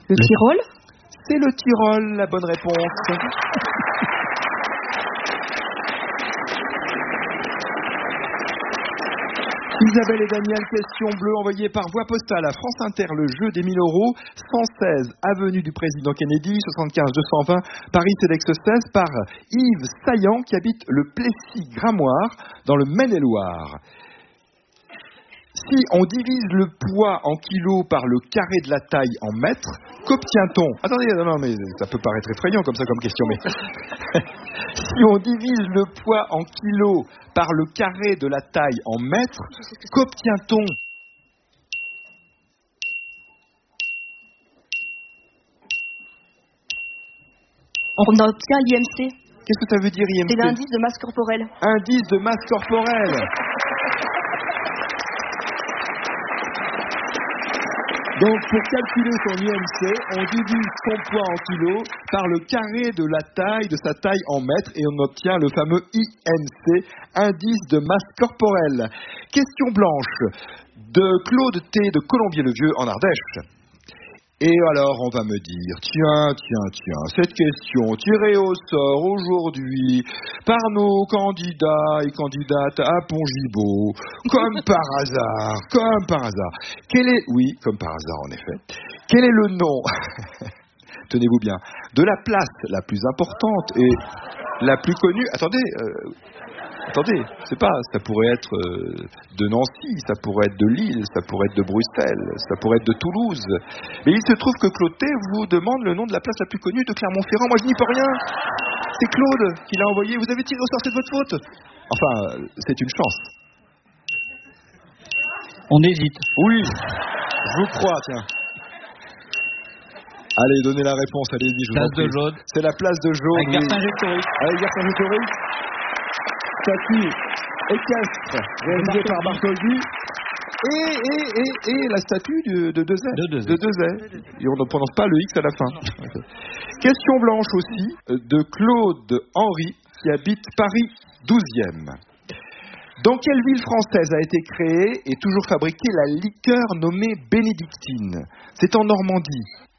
Le Tyrol? C'est le Tyrol, la bonne réponse. Isabelle et Daniel, question bleue envoyée par voie postale à France Inter, le jeu des 1000 euros, 116 avenue du Président Kennedy, 75 220 Paris Cedex 16, par Yves Saillant qui habite le Plessis-Gramoire dans le Maine-et-Loire. Si on divise le poids en kilos par le carré de la taille en mètres, qu'obtient-on? Attendez, non, mais ça peut paraître effrayant comme ça comme question, mais... Si on divise le poids en kilos par le carré de la taille en mètres, qu'obtient-on? On obtient l'IMC. Qu'est-ce que ça veut dire IMC? C'est l'indice de masse corporelle. Indice de masse corporelle. Donc, pour calculer son IMC, on divise son poids en kilos par le carré de la taille de sa taille en mètres et on obtient le fameux IMC, indice de masse corporelle. Question blanche de Claude T. de Colombier-le-Vieux en Ardèche. Et alors, on va me dire, tiens, cette question tirée au sort aujourd'hui par nos candidats et candidates à Pont-Gibaud, comme par hasard. Oui, comme par hasard, en effet. Quel est le nom, tenez-vous bien, de la place la plus importante et la plus connue? Attendez, c'est pas, ça pourrait être de Nancy, ça pourrait être de Lille, ça pourrait être de Bruxelles, ça pourrait être de Toulouse. Mais il se trouve que Claude T vous demande le nom de la place la plus connue de Clermont-Ferrand. Moi, je n'y peux rien. C'est Claude qui l'a envoyé. Vous avez tiré au sort, c'est de votre faute. Enfin, c'est une chance. On hésite. Oui, je vous crois, tiens. Allez, donnez la réponse, allez-y, je vous en prie. Place de Jaune. C'est la place de Jaune. Avec Vercingétorix. Avec Vercingétorix. Statue équestre réalisée par Bartholdi. Et la statue de Dezay. Et on ne prononce pas le X à la fin. Okay. Question blanche aussi de Claude Henry qui habite Paris 12e. Dans quelle ville française a été créée et toujours fabriquée la liqueur nommée bénédictine? C'est en Normandie.